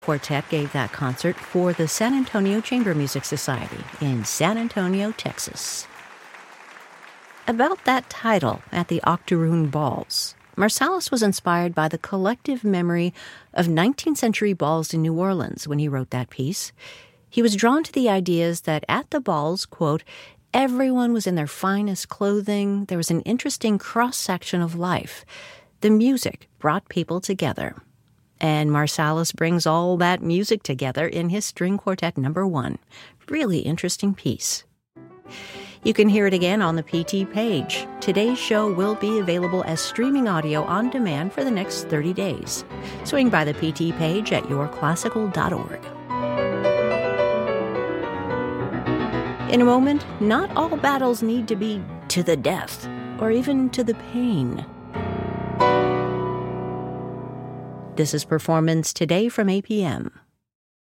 Quartet gave that concert for the San Antonio Chamber Music Society in San Antonio, Texas. About that title at the Octoroon Balls, Marsalis was inspired by the collective memory of 19th century balls in New Orleans when he wrote that piece. He was drawn to the ideas that at the balls, quote, everyone was in their finest clothing, there was an interesting cross-section of life. The music brought people together. And Marsalis brings all that music together in his String Quartet No. 1. Really interesting piece. You can hear it again on the PT page. Today's show will be available as streaming audio on demand for the next 30 days. Swing by the PT page at yourclassical.org. In a moment, not all battles need to be to the death or even to the pain. This is Performance Today from APM.